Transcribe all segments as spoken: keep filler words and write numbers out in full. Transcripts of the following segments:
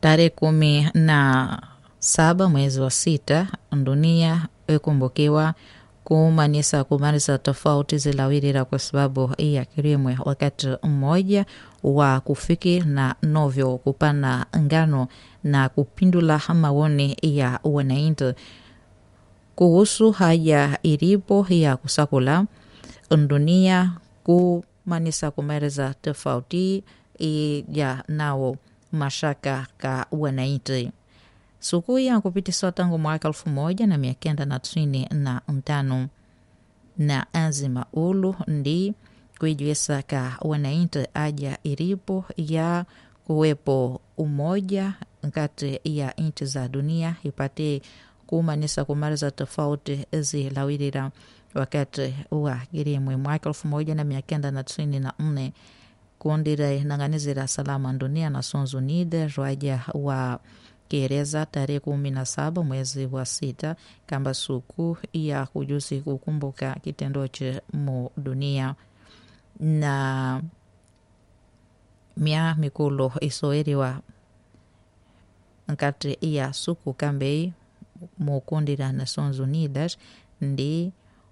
Tarehe kumi na saba mwezi wa sita dunia ikumbukiwa kumanisa kumaliza tofauti zilawirira kwa sababu iya kirimwe wakati mmoja wa kufiki na novyo kupana ngano na kupindula maoni ya wananchi kuhusu haya ilipo ya kusakula dunia kumanisa kumaliza tofauti ya nao mashaka ka wananchi. Suku ya kupitiswa tangu mwaka elfu moja na mia kenda na tisini na tano na azima ulu ndi kuijuisa ka wananchi aja iripo ya kuwepo umoja kati ya nchi za dunia ipate kumanisa kumaliza tofauti zilawirira wakati wa kirimwe mwaka elfu moja na mia kenda na tisini na nne kuondira nanganizira salama dunia na Nations Unidas waja wa Kiingereza tarehe kumi na saba mwezi wa sita kamba suku ya kujusi kukumbuka kitendo cha mu dunia na mia mikulo isoeriwa nkati ya suku kambei mukundira Nations Unidas ndi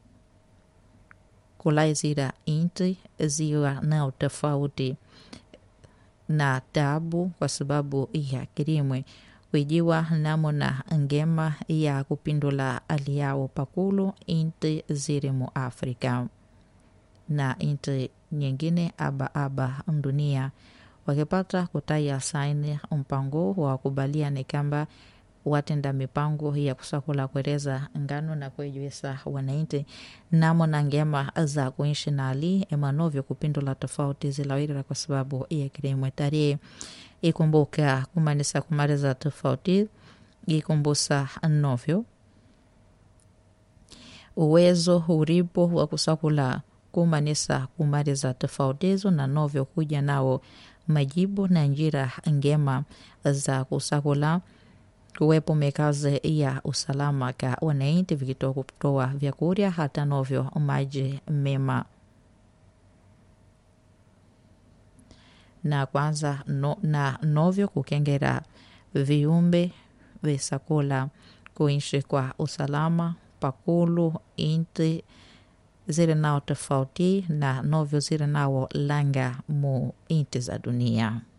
kulaizira inti ziwa na tofauti na tabu kwa sababu ya kirimwe kuijiwa namuna ngema ya kupindula hali yao pakulu inti ziri mu Afrika na inti nyingine aba aba dunia wakipata kutaya saini mpango wa kubalia ni kamba watenda mipango ya kusakula kwereza ngano na kuijuisa wananchi namo na ngema za kuishi na ali emanovyo kupindula tofauti zilawirira kwa sababu ya kirimwe tarehe ikumbuka kumanisa kumaliza tofauti ikumbusa novyo uwezo uripo wa kusakula kumanisa kumaliza tofauti hizo na novyo kuja nao majibu na njira ngema za kusakula kuwepo mekaze ya usalama ka wananchi vikitoa kutoa vyakuria hata novyo maji mema na kwanza no, na novyo kukengera viumbe visakula kuishi kwa usalama pakulu inti zile nao tofauti na novyo zile nao langa mu inti za dunia.